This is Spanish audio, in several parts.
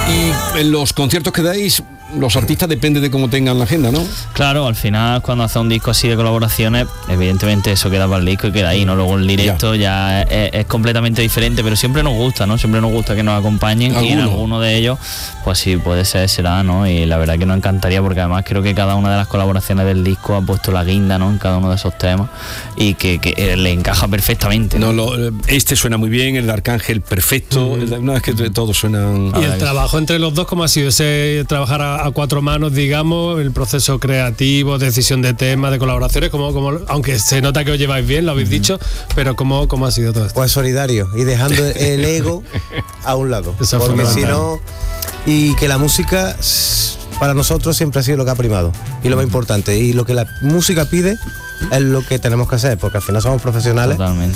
Y en los conciertos que dais, los artistas depende de cómo tengan la agenda, ¿no? Claro, al final cuando haces un disco así de colaboraciones, evidentemente eso queda para el disco y queda ahí, ¿no? Luego el directo ya es completamente diferente, pero siempre nos gusta, ¿no? Siempre nos gusta que nos acompañen y en alguno de ellos, pues sí, puede ser, será, ¿no? Y la verdad que nos encantaría porque además creo que cada una de las colaboraciones del disco ha puesto la guinda, ¿no? En cada uno de esos temas y que le encaja perfectamente, ¿no? Este suena muy bien, el de Arcángel perfecto, una vez que todos suenan... Y el trabajo entre los dos, ¿cómo ha sido? Ese trabajar a cuatro manos, digamos, el proceso creativo, decisión de temas, de colaboraciones, como aunque se nota que os lleváis bien, lo habéis dicho, pero ¿cómo ha sido todo esto? Pues solidario y dejando el ego a un lado. Eso porque si no, y que la música para nosotros siempre ha sido lo que ha primado y lo más importante, y lo que la música pide es lo que tenemos que hacer, porque al final somos profesionales. Totalmente.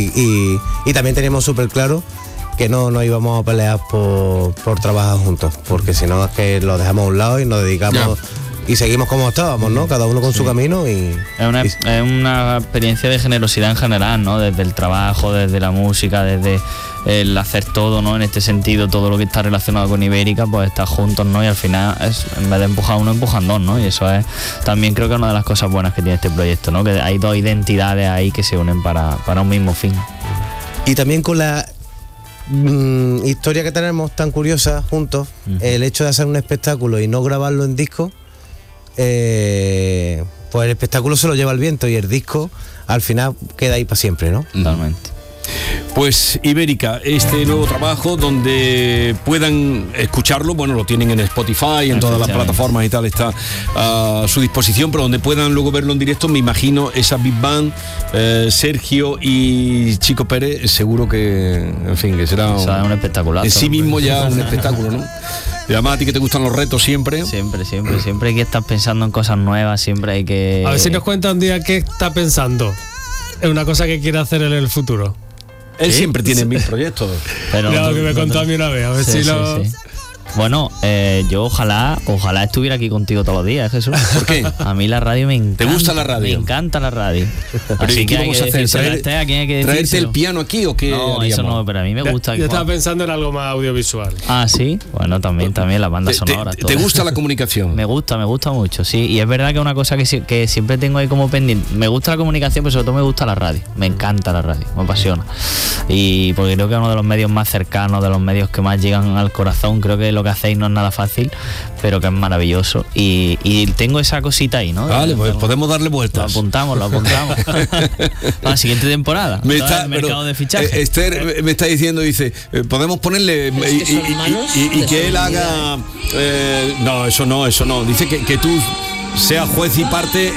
Y también teníamos súper claro que no nos íbamos a pelear por trabajar juntos, porque si no es que lo dejamos a un lado y nos dedicamos y seguimos como estábamos, ¿no? Cada uno con su camino y... Es una experiencia de generosidad en general, ¿no? Desde el trabajo, desde la música, desde el hacer todo, ¿no? En este sentido, todo lo que está relacionado con Ibérica, pues está juntos, ¿no? Y al final, en vez de empujar uno, empujan dos, ¿no? Y eso es también creo que es una de las cosas buenas que tiene este proyecto, ¿no? Que hay dos identidades ahí que se unen para un mismo fin. Y también con la historia que tenemos tan curiosa juntos, el hecho de hacer un espectáculo y no grabarlo en disco, pues el espectáculo se lo lleva el viento y el disco al final queda ahí para siempre, ¿no? Totalmente. Pues Ibérica, este nuevo trabajo donde puedan escucharlo, bueno, lo tienen en Spotify, en todas las plataformas y tal, está a su disposición, pero donde puedan luego verlo en directo, me imagino esa Big Band, Sergio y Chico Pérez, seguro que, en fin, que será un espectacular. En sí mismo ya un espectáculo, ¿no? Y además a ti que te gustan los retos siempre. Siempre hay que estar pensando en cosas nuevas, siempre hay que... A ver si nos cuenta un día qué está pensando, es una cosa que quiere hacer en el futuro. Él siempre tiene mil proyectos. Pero lo que me contó a mí una vez, a ver si lo... Sí. Bueno, yo ojalá estuviera aquí contigo todos los días, Jesús. ¿Por qué? A mí la radio me encanta. ¿Te gusta la radio? Me encanta la radio. Así que vamos a hacer, ¿traerte el piano aquí o qué? No, eso no, pero a mí me gusta. Yo estaba pensando en algo más audiovisual. Ah, ¿sí? Bueno, también la banda sonora. ¿Te gusta la comunicación? Me gusta mucho, sí. Y es verdad que es una cosa que siempre tengo ahí como pendiente. Me gusta la comunicación, pero sobre todo me gusta la radio. Me encanta la radio, me apasiona. Y porque creo que es uno de los medios más cercanos, de los medios que más llegan al corazón. Creo que lo que hacéis no es nada fácil, pero que es maravilloso. Y tengo esa cosita ahí, ¿no? Vale, pues podemos darle vueltas. Lo apuntamos. La siguiente temporada. Mercado de fichaje. Esther me está diciendo, dice, podemos ponerle y que él haga... no, eso no. Dice que tú seas juez y parte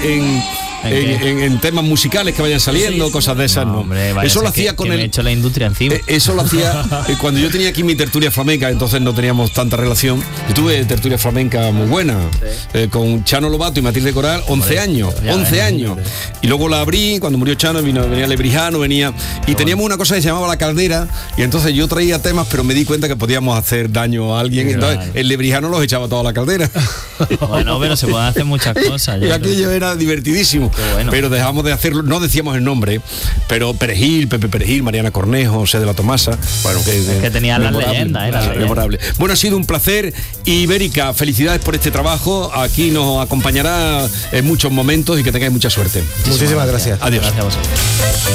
en temas musicales que vayan saliendo, cosas de esas, no. Hombre, eso lo hacía con me he hecho la industria encima. Eso lo hacía cuando yo tenía aquí mi tertulia flamenca, entonces no teníamos tanta relación. Yo tuve tertulia flamenca muy buena, con Chano Lobato y Matilde Coral, 11 años. Y luego la abrí, cuando murió Chano, venía Lebrijano, y teníamos una cosa que se llamaba La Caldera, y entonces yo traía temas, pero me di cuenta que podíamos hacer daño a alguien, entonces el Lebrijano los echaba toda la caldera. Bueno, pero se pueden hacer muchas cosas. Y aquello era divertidísimo. Bueno. Pero dejamos de hacerlo, no decíamos el nombre, pero Perejil, Pepe Perejil, Mariana Cornejo, José de la Tomasa, bueno, que tenían las leyendas, memorable. Bueno, ha sido un placer. Ibérica, felicidades por este trabajo, aquí nos acompañará en muchos momentos y que tengáis mucha suerte. Muchísimas gracias. Adiós. Gracias a vosotros.